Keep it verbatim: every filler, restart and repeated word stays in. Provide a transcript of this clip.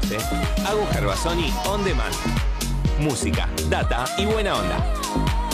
escuchaste Agus Gervasoni On Demand. Música, data y buena onda.